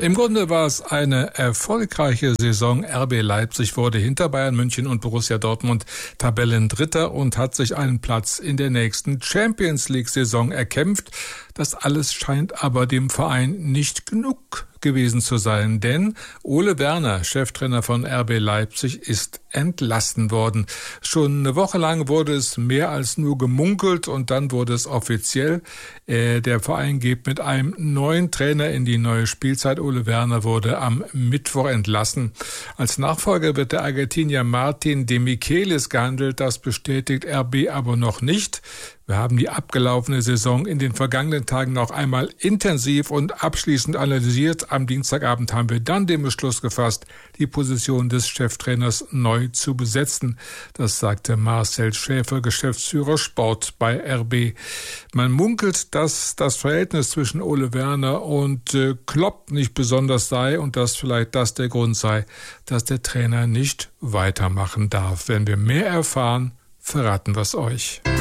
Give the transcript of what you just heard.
Im Grunde war es eine erfolgreiche Saison. RB Leipzig wurde hinter Bayern München und Borussia Dortmund Tabellendritter und hat sich einen Platz in der nächsten Champions-League-Saison erkämpft. Das alles scheint aber dem Verein nicht genug gewesen zu sein, denn Ole Werner, Cheftrainer von RB Leipzig, ist entlassen worden. Schon eine Woche lang wurde es mehr als nur gemunkelt und dann wurde es offiziell. Der Verein geht mit einem neuen Trainer in die neue Spielzeit. Ole Werner wurde am Mittwoch entlassen. Als Nachfolger wird der Argentinier Martin de Michelis gehandelt. Das bestätigt RB aber noch nicht. Wir haben die abgelaufene Saison in den vergangenen Tagen noch einmal intensiv und abschließend analysiert. Am Dienstagabend haben wir dann den Beschluss gefasst, die Position des Cheftrainers neu zu besetzen. Das sagte Marcel Schäfer, Geschäftsführer Sport bei RB. Man munkelt, dass das Verhältnis zwischen Ole Werner und Klopp nicht besonders sei und dass vielleicht das der Grund sei, dass der Trainer nicht weitermachen darf. Wenn wir mehr erfahren, verraten wir es euch.